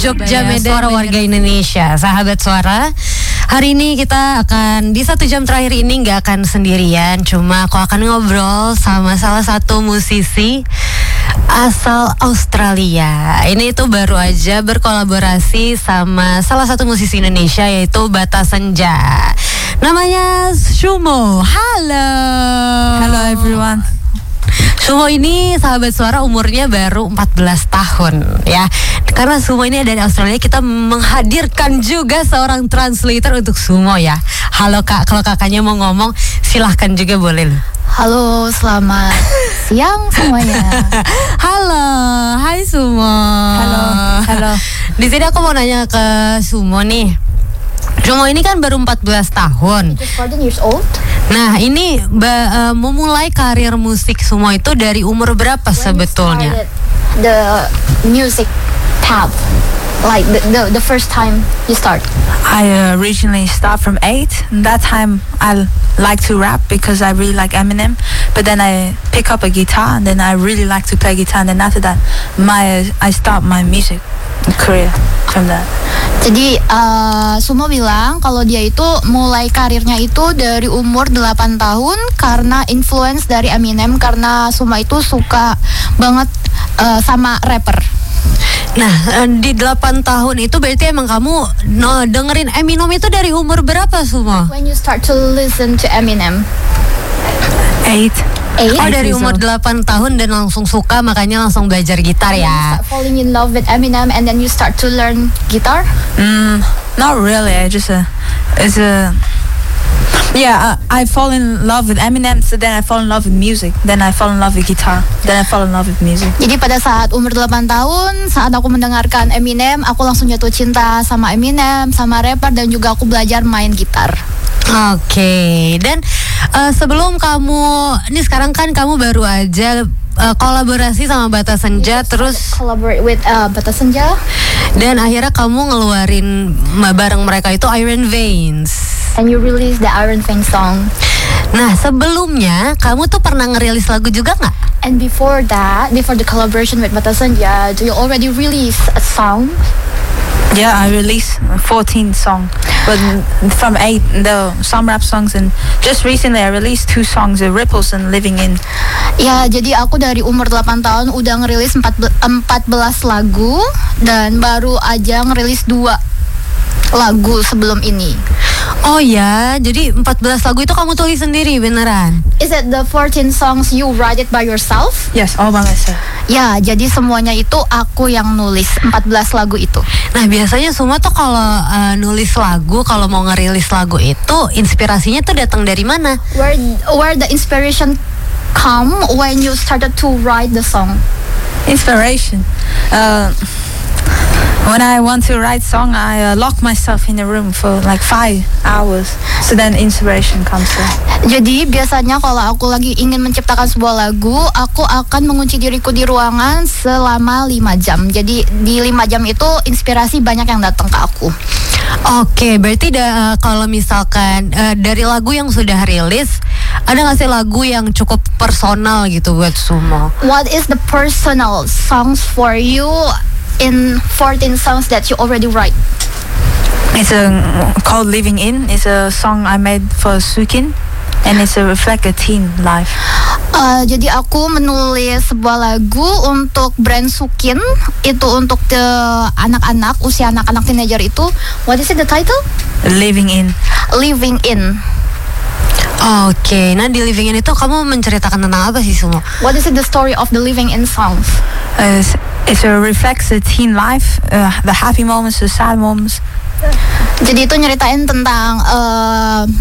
Jogja Medan, suara warga Indonesia. Sahabat Suara, hari ini kita akan di 1 jam terakhir ini nggak akan sendirian, cuma aku akan ngobrol sama salah satu musisi asal Australia. Ini itu baru aja berkolaborasi sama salah satu musisi Indonesia, yaitu Bata Senja. Namanya Sumo. Halo. Hello everyone. Sumo ini sahabat Suara umurnya baru 14 tahun ya. Karena Sumo ini dari Australia, kita menghadirkan juga seorang translator untuk Sumo ya. Halo Kak, kalau kakaknya mau ngomong silahkan juga boleh loh. Halo, selamat siang semuanya. Halo, hai Sumo. Halo. Di sini aku mau nanya ke Sumo nih. Sumo ini kan baru 14 tahun. Just 14 years old. Nah, ini memulai karir musik Sumo itu dari umur berapa sebetulnya? The music path, like the first time you start. I originally start from 8. That time I like to rap because I really like Eminem. But then I pick up a guitar and then I really like to play guitar. And then after that, I start my music career from that. Jadi Sumo bilang kalau dia itu mulai karirnya itu dari umur 8 tahun karena influence dari Eminem, karena Sumo itu suka banget sama rapper. Nah, di 8 tahun itu berarti emang kamu dengerin Eminem itu dari umur berapa, Sumo? When you start to listen to Eminem? 8. Oh, dari umur 8 tahun dan langsung suka, makanya langsung belajar gitar ya. You start falling in love with Eminem and then you start to learn guitar? Not really. I fall in love with Eminem, so then I fall in love with music. Then I fall in love with guitar. Then I fall in love with music. Jadi pada saat umur 8 tahun, saat aku mendengarkan Eminem, aku langsung jatuh cinta sama Eminem, sama rapper, dan juga aku belajar main gitar. Oke. Dan sebelum kamu, ini sekarang kan kamu baru aja kolaborasi sama Bata Senja, terus collaborate with Bata Senja, dan akhirnya kamu ngeluarin bareng mereka itu Iron Veins. And you release the Iron Veins song. Nah, sebelumnya kamu tuh pernah ngerilis lagu juga nggak? And before that, before the collaboration with Bata Senja, do you already release a song? Yeah, I released 14 songs, but from 8, some rap songs, and just recently I released 2 songs, Ripples and Living In. Ya, jadi aku dari umur 8 tahun udah ngerilis 14 lagu, dan baru aja ngerilis 2 lagu sebelum ini. Oh ya, jadi 14 lagu itu kamu tulis sendiri beneran? Is it the 14 songs you write it by yourself? Yes, all by myself. Ya, jadi semuanya itu aku yang nulis 14 lagu itu. Nah, biasanya semua tuh kalau nulis lagu, kalau mau ngerilis lagu itu inspirasinya tuh datang dari mana? Where the inspiration come when you started to write the song? Inspiration. When I want to write song, I lock myself in a room for like 5 hours. So then inspiration comes from. Jadi biasanya kalau aku lagi ingin menciptakan sebuah lagu, aku akan mengunci diriku di ruangan selama 5 jam. Jadi di 5 jam itu inspirasi banyak yang datang ke aku. Oke, berarti kalau misalkan dari lagu yang sudah rilis, ada nggak sih lagu yang cukup personal gitu buat Sumo? What is the personal songs for you in 14 songs that you already write? It's called Living In. It's a song I made for Sukin, and it's a reflect a teen life. Jadi aku menulis sebuah lagu untuk brand Sukin, itu untuk anak-anak, usia anak-anak teenager itu. What is it, the title? Living In. Living In. Oke, nah di Living In itu kamu menceritakan tentang apa sih, Sumo? What is it, the story of the Living In songs? It reflects the teen life, the happy moments, the sad moments. Jadi itu nyeritain tentang